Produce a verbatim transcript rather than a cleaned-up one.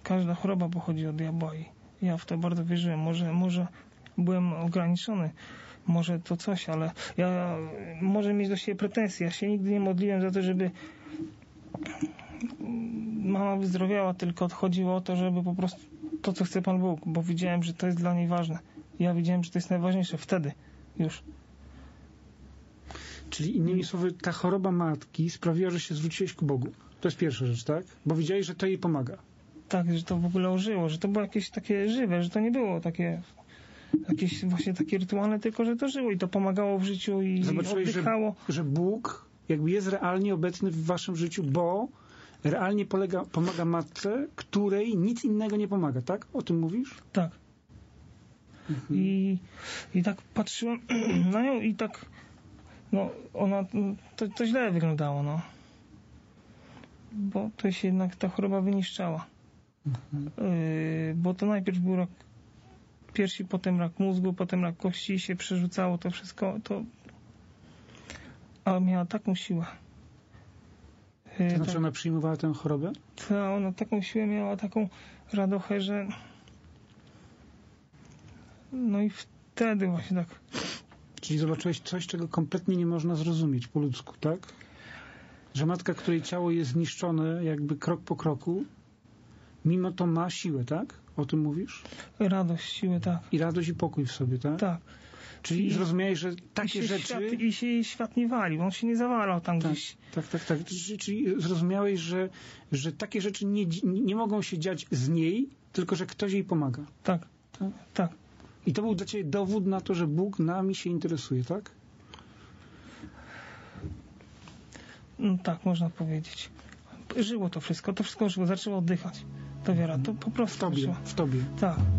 każda choroba pochodzi od diabła i ja w to bardzo wierzyłem. Może, może byłem ograniczony, może to coś, ale ja może mieć do siebie pretensje. Ja się nigdy nie modliłem za to, żeby mama wyzdrowiała, tylko chodziło o to, żeby po prostu to, co chce Pan Bóg, bo widziałem, że to jest dla niej ważne. Ja widziałem, że to jest najważniejsze wtedy już. Czyli innymi słowy, ta choroba matki sprawiła, że się zwróciłeś ku Bogu. To jest pierwsza rzecz, tak? Bo widziałeś, że to jej pomaga. Tak, że to w ogóle ożyło, że to było jakieś takie żywe, że to nie było takie jakieś właśnie takie rytualne, tylko że to żyło i to pomagało w życiu i zobaczyłeś, oddychało. Że, że Bóg jakby jest realnie obecny w waszym życiu, bo realnie polega, pomaga matce, której nic innego nie pomaga, tak? O tym mówisz? Tak. Mhm. I, I tak patrzyłem na nią i tak no ona, to, to źle wyglądało, no. Bo to się jednak ta choroba wyniszczała. Mhm. Yy, bo to najpierw był rak piersi, potem rak mózgu, potem rak kości, się przerzucało to wszystko, to a miała taką siłę. To znaczy ona przyjmowała tę chorobę? Ta, ona taką siłę miała, taką radochę, że no i wtedy właśnie tak. Czyli zobaczyłeś coś, czego kompletnie nie można zrozumieć po ludzku, tak? Że matka, której ciało jest zniszczone jakby krok po kroku, mimo to ma siłę, tak? O tym mówisz? Radość, siłę, tak. I radość i pokój w sobie, tak? Tak. Czyli I, zrozumiałeś, że takie i rzeczy... Świat, I się jej świat nie walił, on się nie zawalał tam tak, gdzieś. Tak, tak, tak. Czyli, czyli zrozumiałeś, że, że takie rzeczy nie, nie mogą się dziać z niej, tylko że ktoś jej pomaga. Tak, tak. tak. I to był dla ciebie dowód na to, że Bóg nami się interesuje, tak? No, tak, można powiedzieć. Żyło to wszystko, to wszystko żyło, zaczęło oddychać. To wiara, to po prostu w tobie, żyło. w tobie. Tak.